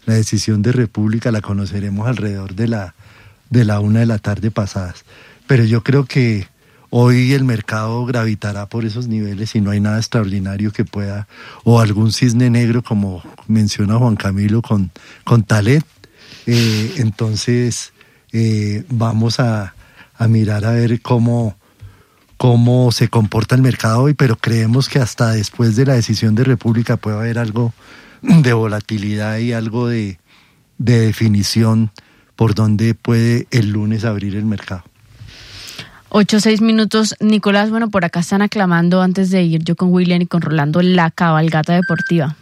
La decisión de República la conoceremos alrededor de la 1:00 p.m. pasadas. Pero yo creo que hoy el mercado gravitará por esos niveles y no hay nada extraordinario que pueda, o algún cisne negro como menciona Juan Camilo con Talet. Entonces vamos a mirar a ver cómo se comporta el mercado hoy, pero creemos que hasta después de la decisión de República puede haber algo de volatilidad y algo de definición por donde puede el lunes abrir el mercado. 8:06. Nicolás, bueno, por acá están aclamando, antes de ir yo con William y con Rolando, la cabalgata deportiva.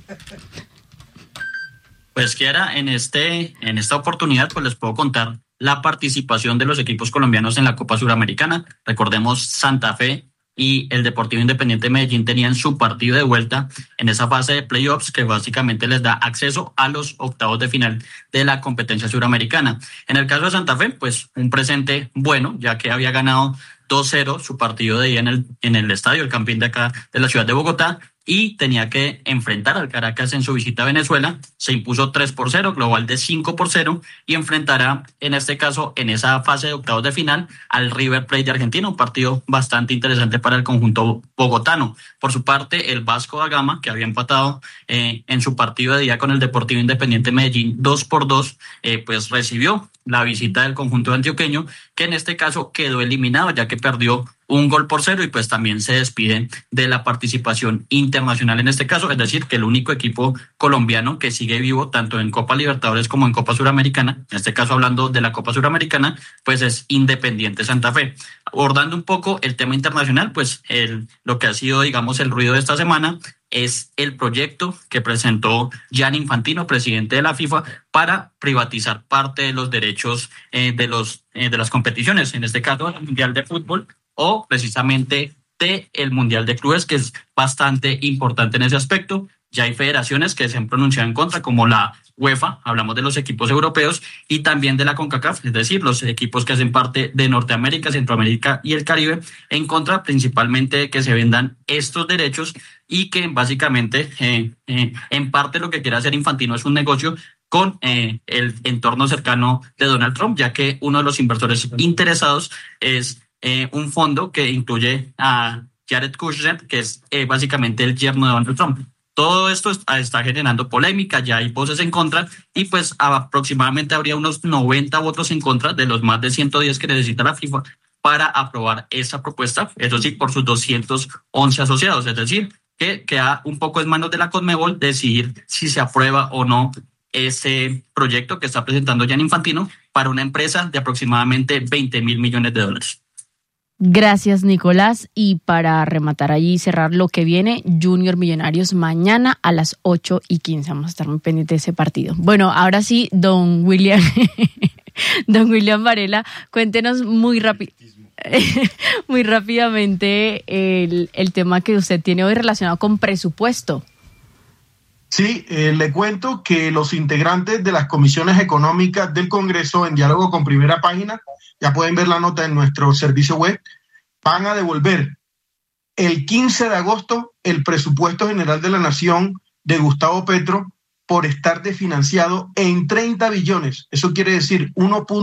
Pues Kiara, en esta oportunidad pues les puedo contar la participación de los equipos colombianos en la Copa Suramericana. Recordemos, Santa Fe y el Deportivo Independiente de Medellín tenían su partido de vuelta en esa fase de playoffs que básicamente les da acceso a los octavos de final de la competencia suramericana. En el caso de Santa Fe, pues un presente bueno, ya que había ganado 2-0 su partido de día en el estadio El Campín de acá de la ciudad de Bogotá, y tenía que enfrentar al Caracas en su visita a Venezuela. Se impuso 3-0, global de 5-0, y enfrentará en este caso en esa fase de octavos de final al River Plate de Argentina, un partido bastante interesante para el conjunto bogotano. Por su parte, el Vasco da Gama, que había empatado en su partido de día con el Deportivo Independiente de Medellín 2-2, pues recibió la visita del conjunto antioqueño, que en este caso quedó eliminado ya que perdió 1-0, y pues también se despide de la participación internacional en este caso, es decir, que el único equipo colombiano que sigue vivo tanto en Copa Libertadores como en Copa Suramericana, en este caso hablando de la Copa Suramericana, pues es Independiente Santa Fe. Abordando un poco el tema internacional, pues lo que ha sido, digamos, el ruido de esta semana es el proyecto que presentó Gianni Infantino, presidente de la FIFA, para privatizar parte de los derechos de las competiciones, en este caso el Mundial de Fútbol o precisamente del Mundial de Clubes, que es bastante importante en ese aspecto. Ya hay federaciones que se han pronunciado en contra, como la UEFA, hablamos de los equipos europeos, y también de la CONCACAF, es decir, los equipos que hacen parte de Norteamérica, Centroamérica y el Caribe, en contra principalmente de que se vendan estos derechos, y que básicamente en parte lo que quiere hacer Infantino es un negocio con el entorno cercano de Donald Trump, ya que uno de los inversores interesados es un fondo que incluye a Jared Kushner, que es básicamente el yerno de Donald Trump. Todo esto está generando polémica, ya hay voces en contra, y pues aproximadamente habría unos 90 votos en contra de los más de 110 que necesita la FIFA para aprobar esa propuesta, eso sí, por sus 211 asociados, es decir, que queda un poco en manos de la Conmebol decidir si se aprueba o no ese proyecto que está presentando Gianni Infantino para una empresa de aproximadamente $20 mil millones. Gracias, Nicolás. Y para rematar allí y cerrar lo que viene, Junior Millonarios mañana a las 8:15. Vamos a estar muy pendientes de ese partido. Bueno, ahora sí, don William Varela, cuéntenos muy rápidamente el tema que usted tiene hoy relacionado con presupuesto. Sí, le cuento que los integrantes de las comisiones económicas del Congreso, en diálogo con Primera Página, ya pueden ver la nota en nuestro servicio web, van a devolver el 15 de agosto el presupuesto general de la Nación de Gustavo Petro por estar desfinanciado en 30 billones. Eso quiere decir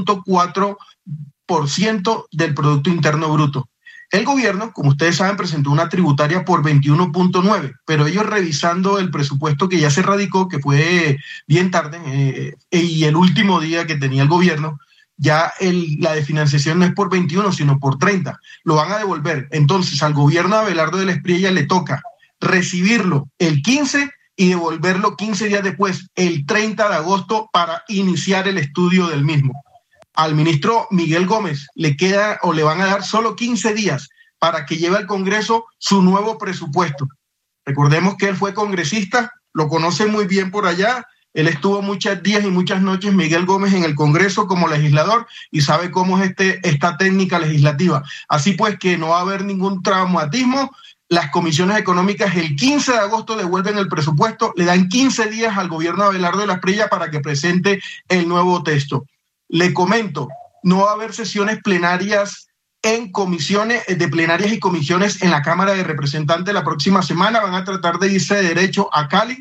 1.4% del Producto Interno Bruto. El gobierno, como ustedes saben, presentó una tributaria por 21.9, pero ellos, revisando el presupuesto que ya se radicó, que fue bien tarde, y el último día que tenía el gobierno, ya la desfinanciación no es por 21, sino por 30. Lo van a devolver. Entonces, al gobierno de Abelardo de la Espriella le toca recibirlo el 15 y devolverlo 15 días después, el 30 de agosto, para iniciar el estudio del mismo. Al ministro Miguel Gómez le van a dar solo 15 días para que lleve al Congreso su nuevo presupuesto. Recordemos que él fue congresista, lo conoce muy bien por allá. Él estuvo muchos días y muchas noches, Miguel Gómez, en el Congreso como legislador, y sabe cómo es esta técnica legislativa. Así pues, que no va a haber ningún traumatismo. Las comisiones económicas el 15 de agosto devuelven el presupuesto, le dan 15 días al gobierno de Abelardo de la Espriella para que presente el nuevo texto. Le comento, no va a haber sesiones plenarias en comisiones, de plenarias y comisiones en la Cámara de Representantes la próxima semana. Van a tratar de irse de derecho a Cali.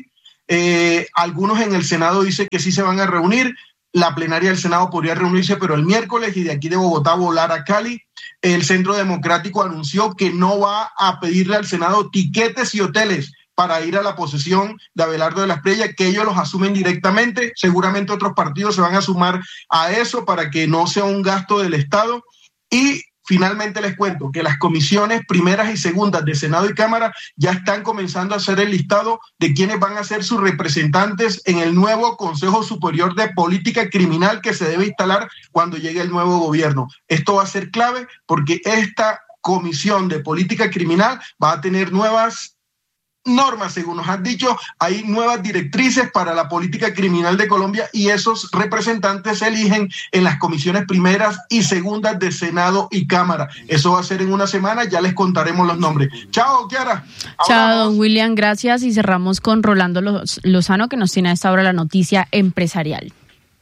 Algunos en el Senado dicen que sí se van a reunir. La plenaria del Senado podría reunirse, pero el miércoles, y de aquí de Bogotá volar a Cali. El Centro Democrático anunció que no va a pedirle al Senado tiquetes y hoteles para ir a la posesión de Abelardo de la Espriella, que ellos los asumen directamente. Seguramente otros partidos se van a sumar a eso para que no sea un gasto del Estado. Y finalmente les cuento que las comisiones primeras y segundas de Senado y Cámara ya están comenzando a hacer el listado de quiénes van a ser sus representantes en el nuevo Consejo Superior de Política Criminal que se debe instalar cuando llegue el nuevo gobierno. Esto va a ser clave porque esta Comisión de Política Criminal va a tener nuevas normas, según nos han dicho. Hay nuevas directrices para la política criminal de Colombia y esos representantes se eligen en las comisiones primeras y segundas de Senado y Cámara. Eso va a ser en una semana, ya les contaremos los nombres. Chao, Kiara. Chao, don William, gracias. Y cerramos con Rolando Lozano, que nos tiene a esta hora la noticia empresarial.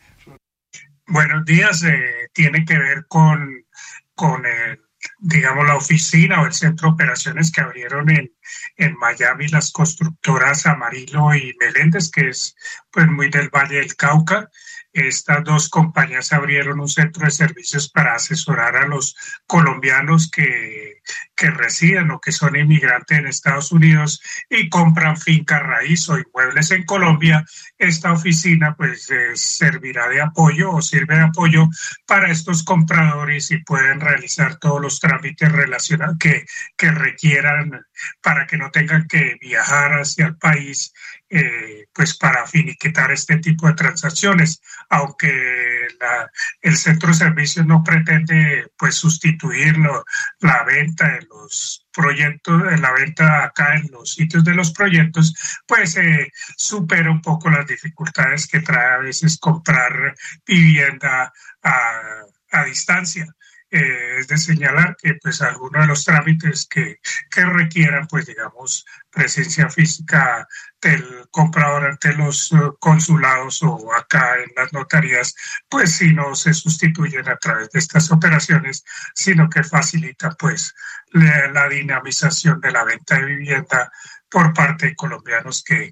Buenos días. Tiene que ver con digamos, la oficina o el centro de operaciones que abrieron en Miami las constructoras Amarillo y Meléndez, que es pues muy del Valle del Cauca. Estas dos compañías abrieron un centro de servicios para asesorar a los colombianos que residen o que son inmigrantes en Estados Unidos y compran finca raíz o inmuebles en Colombia. Esta oficina pues servirá de apoyo o sirve de apoyo para estos compradores y pueden realizar todos los trámites relacionados que requieran para que no tengan que viajar hacia el país pues para finiquitar este tipo de transacciones, aunque el centro de servicios no pretende pues sustituir la venta de los proyectos, la venta acá en los sitios de los proyectos, pues supera un poco las dificultades que trae a veces comprar vivienda a distancia. Es de señalar que pues algunos de los trámites que requieran pues digamos presencia física del comprador ante los consulados o acá en las notarías, pues si no se sustituyen a través de estas operaciones, sino que facilita pues la dinamización de la venta de vivienda por parte de colombianos que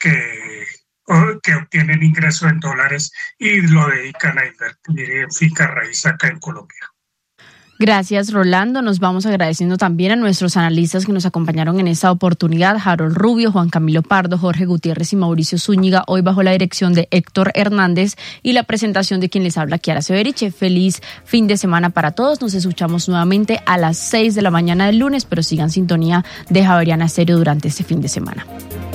obtienen ingresos en dólares y lo dedican a invertir en finca raíz acá en Colombia. Gracias, Rolando. Nos vamos agradeciendo también a nuestros analistas que nos acompañaron en esta oportunidad: Harold Rubio, Juan Camilo Pardo, Jorge Gutiérrez y Mauricio Zúñiga, hoy bajo la dirección de Héctor Hernández y la presentación de quien les habla, Kiara Severiche. Feliz fin de semana para todos. Nos escuchamos nuevamente a las 6 de la mañana del lunes, pero sigan sintonía de Javeriana Estéreo durante este fin de semana.